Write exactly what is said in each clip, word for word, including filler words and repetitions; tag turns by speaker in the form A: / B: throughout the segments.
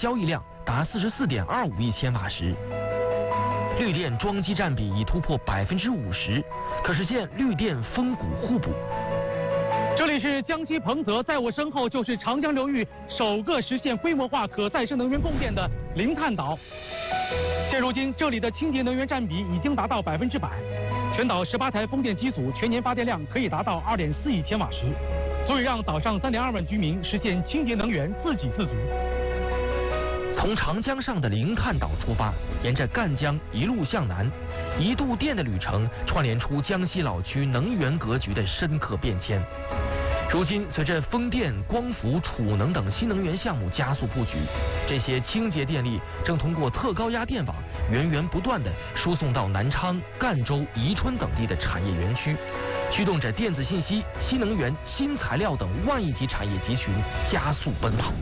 A: 交易量达四十四点二五亿千瓦时，绿电装机占比已突破百分之五十，可实现绿电风谷互补。
B: 这里是江西彭泽，在我身后就是长江流域首个实现规模化可再生能源供电的零碳岛。现如今，这里的清洁能源占比已经达到百分之百，全岛十八台风电机组全年发电量可以达到二点四亿千瓦时，足以让岛上三点二万居民实现清洁能源自给自足。
A: 从长江上的零碳岛出发，沿着赣江一路向南，一度电的旅程串联出江西老区能源格局的深刻变迁。如今，随着风电、光伏、储能等新能源项目加速布局，这些清洁电力正通过特高压电网源源不断地输送到南昌、赣州、宜春等地的产业园区，驱动着电子信息、新能源、新材料等万亿级产业集群加速奔跑。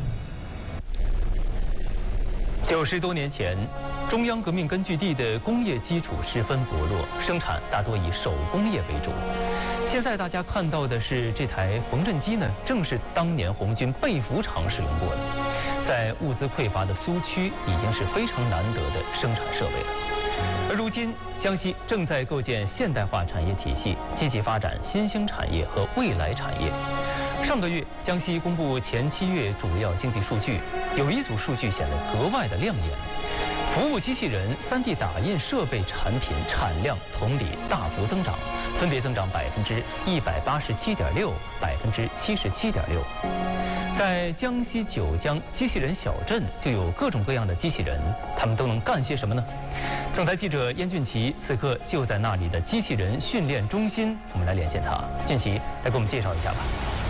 C: 九十多年前，中央革命根据地的工业基础十分薄弱，生产大多以手工业为主。现在大家看到的是这台缝纫机呢，正是当年红军被服厂使用过的，在物资匮乏的苏区已经是非常难得的生产设备了。而如今，江西正在构建现代化产业体系，积极发展新兴产业和未来产业。上个月，江西公布前七月主要经济数据，有一组数据显得格外的亮眼。服务机器人、三 D 打印设备产品产量同比大幅增长，分别增长百分之一百八十七点六、百分之七十七点六。在江西九江机器人小镇，就有各种各样的机器人，他们都能干些什么呢？总台记者燕俊奇此刻就在那里的机器人训练中心，我们来连线他。俊奇，来给我们介绍一下吧。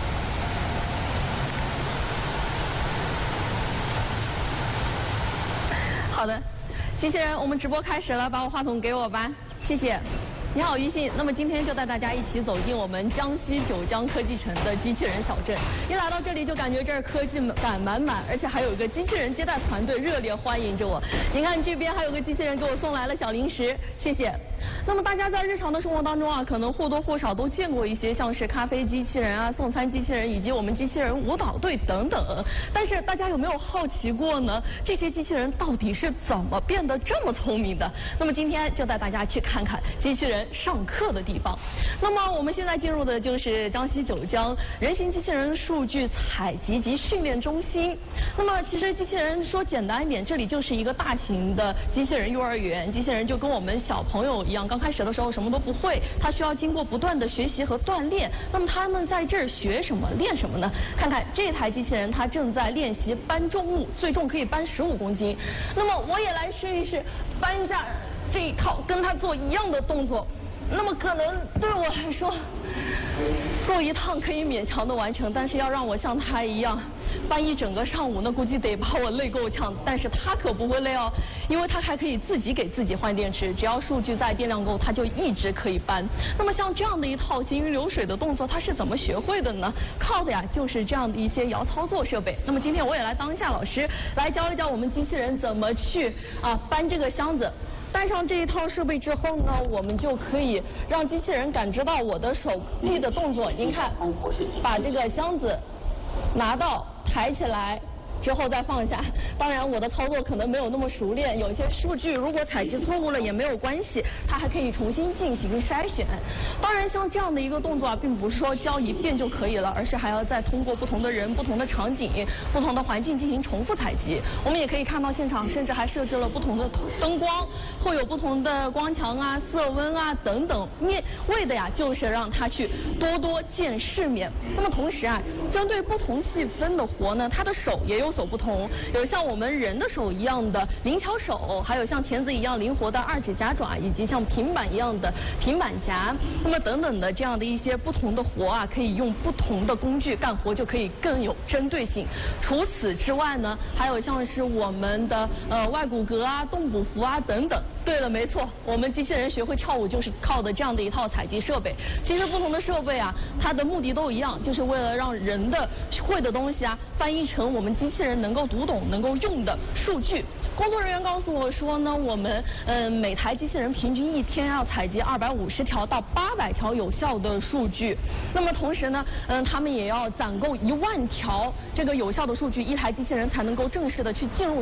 D: 好的，机器人，我们直播开始了，把我话筒给我吧，谢谢。你好，于信。那么今天就带大家一起走进我们江西九江科技城的机器人小镇。一来到这里就感觉这儿科技感满满，而且还有一个机器人接待团队热烈欢迎着我。您看这边还有个机器人给我送来了小零食，谢谢。那么大家在日常的生活当中啊，可能或多或少都见过一些像是咖啡机器人啊、送餐机器人以及我们机器人舞蹈队等等。但是大家有没有好奇过呢？这些机器人到底是怎么变得这么聪明的？那么今天就带大家去看看机器人上课的地方。那么我们现在进入的就是江西九江人形机器人数据采集及训练中心。那么其实机器人说简单一点，这里就是一个大型的机器人幼儿园。机器人就跟我们小朋友一样，刚开始的时候什么都不会，他需要经过不断的学习和锻炼。那么他们在这儿学什么、练什么呢？看看这台机器人，它正在练习搬重物，最重可以搬十五公斤。那么我也来试一试搬一下这一套，跟他做一样的动作。那么可能对我来说，做一趟可以勉强的完成，但是要让我像他一样搬一整个上午，那估计得把我累够呛。但是他可不会累哦，因为他还可以自己给自己换电池，只要数据在电量够，他就一直可以搬。那么像这样的一套行云流水的动作，他是怎么学会的呢？靠的呀就是这样的一些遥操作设备。那么今天我也来当一下老师，来教一教我们机器人怎么去啊搬这个箱子。带上这一套设备之后呢，我们就可以让机器人感知到我的手臂的动作。您看，把这个箱子拿到，抬起来之后再放下。当然我的操作可能没有那么熟练，有一些数据如果采集错误了也没有关系，它还可以重新进行筛选。当然像这样的一个动作啊，并不是说教一遍就可以了，而是还要再通过不同的人、不同的场景、不同的环境进行重复采集。我们也可以看到现场甚至还设置了不同的灯光，会有不同的光强啊、色温啊等等，面为的呀就是让它去多多见世面。那么同时啊，针对不同细分的活呢，它的手也有所不同，有像我们人的手一样的灵巧手，还有像钳子一样灵活的二指夹爪，以及像平板一样的平板夹，那么等等的这样的一些不同的活啊，可以用不同的工具干活，就可以更有针对性。除此之外呢，还有像是我们的呃外骨骼啊、动捕服啊等等。对了，没错，我们机器人学会跳舞就是靠的这样的一套采集设备。其实不同的设备啊，它的目的都一样，就是为了让人的会的东西啊翻译成我们机器人能够读懂、能够用的数据。工作人员告诉我说呢，我们嗯、呃、每台机器人平均一天要采集二百五十条到八百条有效的数据。那么同时呢，嗯、呃、他们也要攒够一万条这个有效的数据，一台机器人才能够正式的去进入